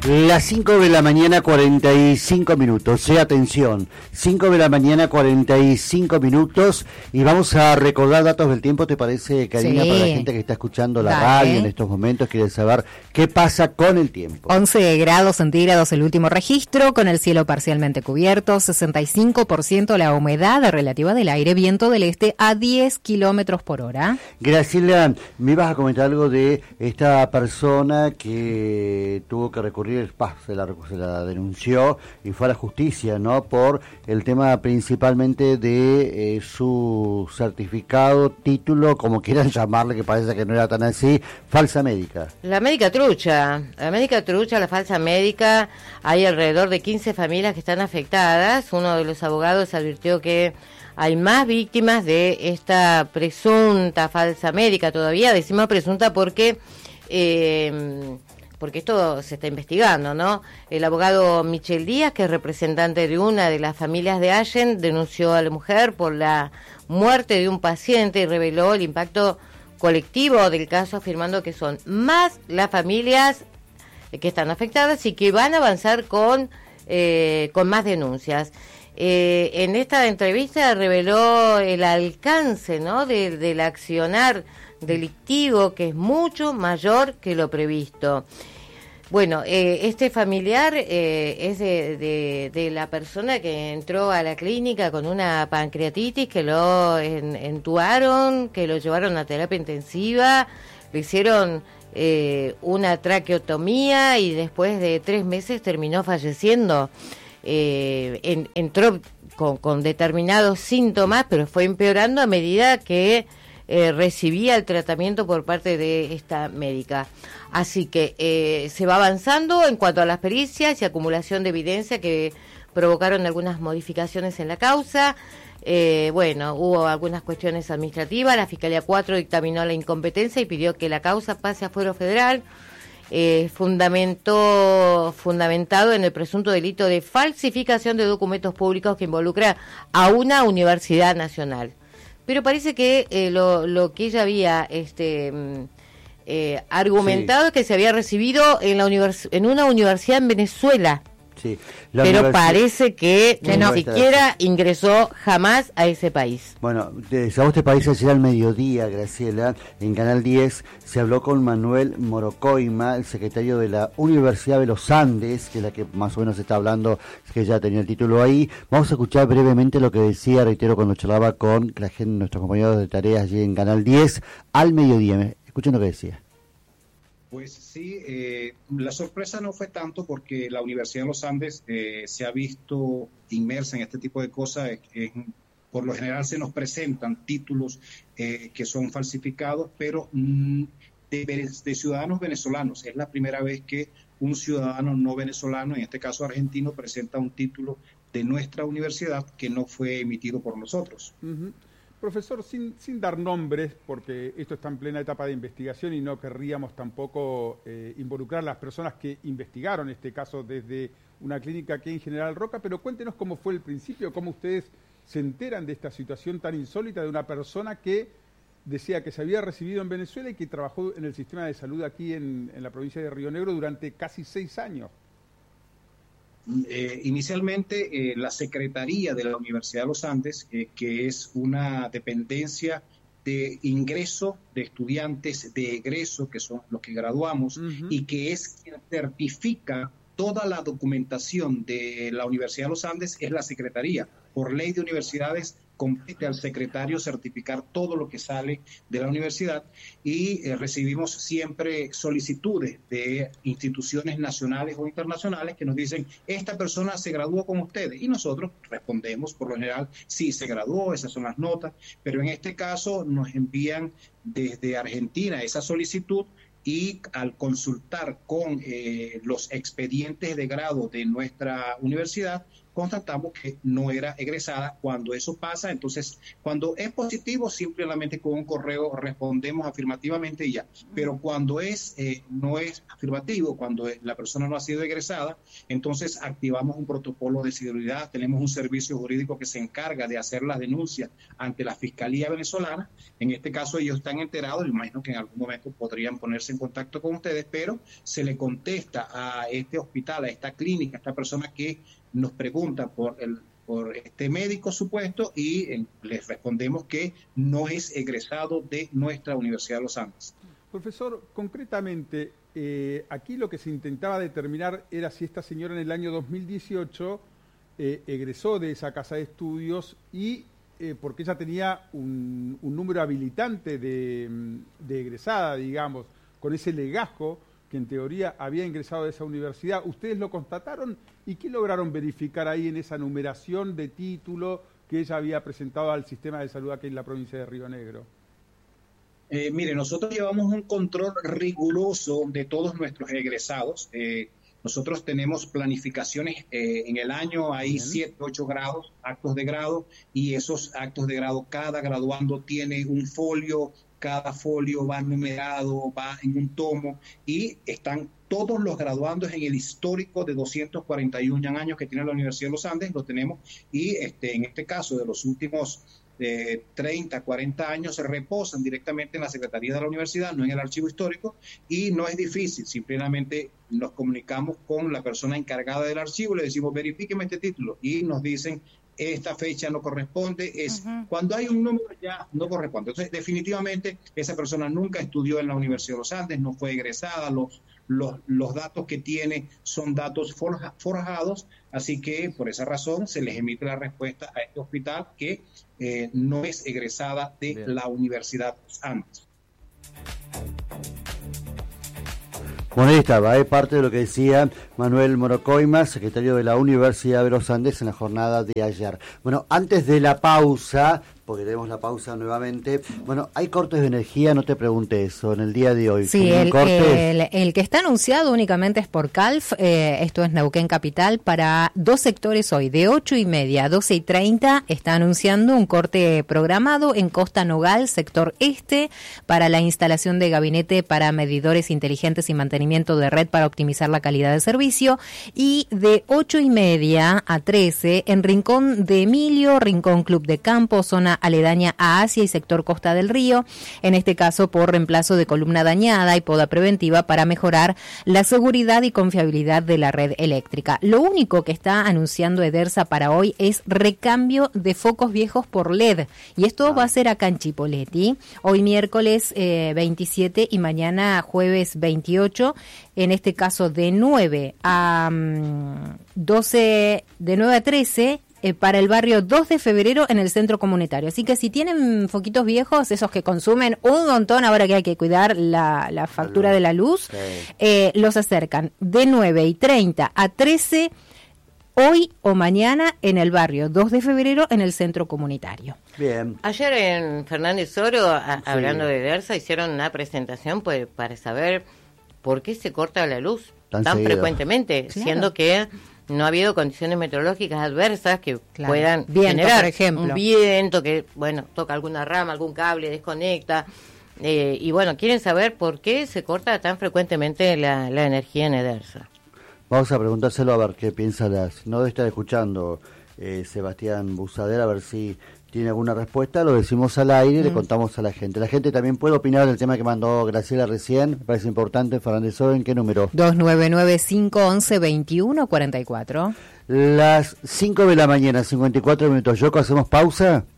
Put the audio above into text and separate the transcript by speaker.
Speaker 1: Las 5 de la mañana 45 minutos, atención, 5 de la mañana 45 minutos y vamos a recordar datos del tiempo, ¿te parece, Karina?
Speaker 2: Sí.
Speaker 1: Para la gente que está escuchando la radio en estos momentos, quiere saber qué pasa con el tiempo.
Speaker 2: 11 grados centígrados el último registro, con el cielo parcialmente cubierto, 65% la humedad relativa del aire, viento del este a 10 kilómetros por hora.
Speaker 1: Graciela, me ibas a comentar algo de esta persona que tuvo que recurrir, se la denunció y fue a la justicia, ¿no? Por el tema principalmente de su certificado, título, como quieran llamarle, que parece que no era tan así, falsa médica.
Speaker 3: La médica trucha, la falsa médica, hay alrededor de 15 familias que están afectadas. Uno de los abogados advirtió que hay más víctimas de esta presunta falsa médica todavía. Decimos presunta porque esto se está investigando, ¿no? El abogado Michel Díaz, que es representante de una de las familias de Allen, denunció a la mujer por la muerte de un paciente y reveló el impacto colectivo del caso, afirmando que son más las familias que están afectadas y que van a avanzar con más denuncias. En esta entrevista reveló el alcance, ¿no?, del accionar delictivo, que es mucho mayor que lo previsto. Bueno, este familiar es de la persona que entró a la clínica con una pancreatitis, que lo entubaron, que lo llevaron a terapia intensiva, le hicieron una traqueotomía y después de 3 meses terminó falleciendo. Entró con determinados síntomas, pero fue empeorando a medida que recibía el tratamiento por parte de esta médica. Así que se va avanzando en cuanto a las pericias y acumulación de evidencia que provocaron algunas modificaciones en la causa. Hubo algunas cuestiones administrativas. La Fiscalía 4 dictaminó la incompetencia y pidió que la causa pase a fuero federal, fundamentado en el presunto delito de falsificación de documentos públicos que involucra a una universidad nacional. Pero parece que lo que ella había argumentado es que se había recibido en una universidad en Venezuela.
Speaker 1: Sí,
Speaker 3: pero parece que ni siquiera ingresó jamás a ese país.
Speaker 1: Bueno, a vos te parece, ayer al mediodía, Graciela, en Canal 10, se habló con Manuel Morocoima, el secretario de la Universidad de los Andes, que es la que más o menos está hablando, que ya tenía el título ahí. Vamos a escuchar brevemente lo que decía, reitero, cuando charlaba con la gente, nuestros compañeros de tareas allí en Canal 10, al mediodía. Escuchen lo que decía.
Speaker 4: Pues sí, la sorpresa no fue tanto porque la Universidad de los Andes se ha visto inmersa en este tipo de cosas. Por lo general se nos presentan títulos que son falsificados, pero de ciudadanos venezolanos. Es la primera vez que un ciudadano no venezolano, en este caso argentino, presenta un título de nuestra universidad que no fue emitido por nosotros.
Speaker 5: Uh-huh. Profesor, sin dar nombres, porque esto está en plena etapa de investigación y no querríamos tampoco involucrar a las personas que investigaron este caso desde una clínica aquí en General Roca, pero cuéntenos cómo fue el principio, cómo ustedes se enteran de esta situación tan insólita de una persona que decía que se había recibido en Venezuela y que trabajó en el sistema de salud aquí en la provincia de Río Negro durante casi 6 años.
Speaker 4: Inicialmente la Secretaría de la Universidad de los Andes, que es una dependencia de ingreso de estudiantes de egreso, que son los que graduamos, uh-huh, y que es quien certifica toda la documentación de la Universidad de los Andes, es la Secretaría. Por ley de universidades compete al secretario certificar todo lo que sale de la universidad y recibimos siempre solicitudes de instituciones nacionales o internacionales que nos dicen, esta persona se graduó con ustedes, y nosotros respondemos por lo general, sí, se graduó, esas son las notas, pero en este caso nos envían desde Argentina esa solicitud y al consultar con los expedientes de grado de nuestra universidad, constatamos que no era egresada. Cuando eso pasa, entonces, cuando es positivo, simplemente con un correo respondemos afirmativamente y ya. Pero cuando no es afirmativo, cuando la persona no ha sido egresada, entonces activamos un protocolo de seguridad, tenemos un servicio jurídico que se encarga de hacer las denuncias ante la Fiscalía venezolana. En este caso ellos están enterados, imagino que en algún momento podrían ponerse en contacto con ustedes, pero se le contesta a este hospital, a esta clínica, a esta persona que nos pregunta por este médico supuesto y les respondemos que no es egresado de nuestra Universidad de los Andes.
Speaker 5: Profesor, concretamente, aquí lo que se intentaba determinar era si esta señora en el año 2018 egresó de esa casa de estudios y porque ella tenía un número habilitante de egresada, digamos, con ese legajo que en teoría había ingresado de esa universidad. ¿Ustedes lo constataron? ¿Y qué lograron verificar ahí en esa numeración de título que ella había presentado al sistema de salud aquí en la provincia de Río Negro?
Speaker 4: Mire, nosotros llevamos un control riguroso de todos nuestros egresados. Nosotros tenemos planificaciones en el año, hay 7, 8 grados, actos de grado, y esos actos de grado, cada graduando tiene un folio, cada folio va numerado, va en un tomo, y están todos los graduandos en el histórico de 241 años que tiene la Universidad de los Andes, lo tenemos, y en este caso de los últimos 30, 40 años se reposan directamente en la Secretaría de la Universidad, no en el archivo histórico, y no es difícil, simplemente nos comunicamos con la persona encargada del archivo, le decimos verifíqueme este título, y nos dicen esta fecha no corresponde, cuando hay un número ya no corresponde. Entonces definitivamente esa persona nunca estudió en la Universidad de los Andes, no fue egresada, los datos que tiene son datos forjados, así que por esa razón se les emite la respuesta a este hospital que no es egresada de la Universidad de los Andes.
Speaker 1: Bueno, ahí estaba, parte de lo que decía Manuel Morocoima, secretario de la Universidad de los Andes en la jornada de ayer. Bueno, antes de la pausa, porque tenemos la pausa nuevamente, bueno, hay cortes de energía, no te pregunté eso, en el día de hoy.
Speaker 2: Sí, el que está anunciado únicamente es por Calf, esto es Neuquén Capital, para 2 sectores hoy, de 8:30 a 12:30, está anunciando un corte programado en Costa Nogal, sector este, para la instalación de gabinete para medidores inteligentes y mantenimiento de red para optimizar la calidad de servicio, y de 8:30 a 13 en Rincón de Emilio, Rincón Club de Campo, zona aledaña a Asia y sector Costa del Río, en este caso por reemplazo de columna dañada y poda preventiva para mejorar la seguridad y confiabilidad de la red eléctrica. Lo único que está anunciando Edersa para hoy es recambio de focos viejos por LED, y esto va a ser acá en Chipoleti, hoy miércoles 27 y mañana jueves 28, en este caso de 9 a 12, de 9 a 13, para el barrio 2 de febrero en el centro comunitario. Así que si tienen foquitos viejos, esos que consumen un montón, ahora que hay que cuidar la factura de la luz, los acercan de 9:30 a 13 hoy o mañana en el barrio 2 de febrero en el centro comunitario.
Speaker 1: Bien.
Speaker 3: Ayer en Fernández Oro, hablando de Edersa, hicieron una presentación pues para saber por qué se corta la luz tan frecuentemente, claro, siendo que no ha habido condiciones meteorológicas adversas que puedan generar, por ejemplo, un viento que, bueno, toca alguna rama, algún cable, desconecta. Y bueno, quieren saber por qué se corta tan frecuentemente la energía en Edersa.
Speaker 1: Vamos a preguntárselo a ver qué piensa no debe estar escuchando Sebastián Busader, a ver si tiene alguna respuesta, lo decimos al aire y le contamos a la gente. La gente también puede opinar del tema que mandó Graciela recién, me parece importante. Fernández Oro, ¿en qué número?
Speaker 2: 2995112144.
Speaker 1: Las 5 de la mañana, 54 minutos. Yoko, ¿hacemos pausa?